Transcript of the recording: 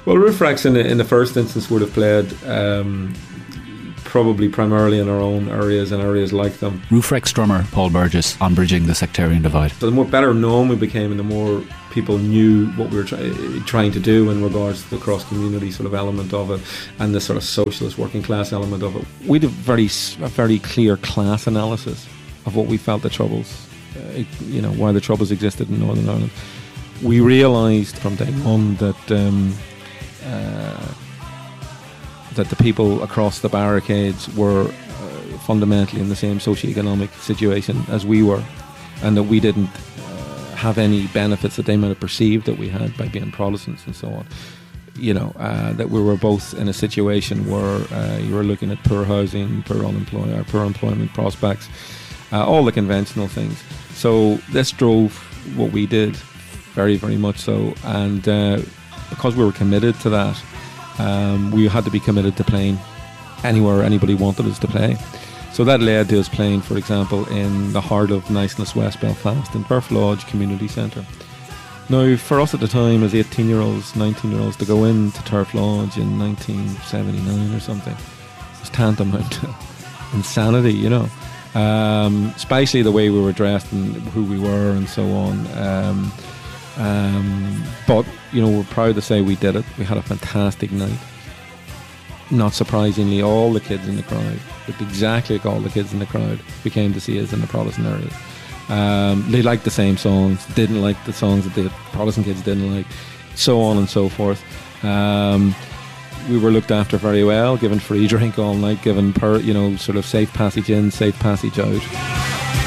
Well, Roofrex in the first instance would have played probably primarily in our own areas and areas like them. Roofrex drummer Paul Burgess on Bridging the Sectarian Divide. So the more better known we became and the more people knew what we were trying to do in regards to the cross-community sort of element of it and the sort of socialist working class element of it. We did a very clear class analysis of what we felt the troubles, why the troubles existed in Northern Ireland. We realised from day one that the people across the barricades were fundamentally in the same socio-economic situation as we were, and that we didn't have any benefits that they might have perceived that we had by being Protestants and so on. That we were both in a situation where you were looking at poor housing, poor employment prospects, all the conventional things. So this drove what we did very, very much so, and because we were committed to that, we had to be committed to playing anywhere anybody wanted us to play. So that led to us playing, for example, in the heart of Niceness, West Belfast, in Turf Lodge Community Centre. Now, for us at the time, as 18-year-olds, 19-year-olds, to go into Turf Lodge in 1979 or something was tantamount to insanity, especially the way we were dressed and who we were and so on. But we're proud to say we did it. We had a fantastic night. Not surprisingly, all the kids in the crowd, looked exactly like all the kids in the crowd who came to see us in the Protestant areas. They liked the same songs, didn't like the songs that the Protestant kids didn't like, so on and so forth. We were looked after very well, given free drink all night, given sort of safe passage in, safe passage out.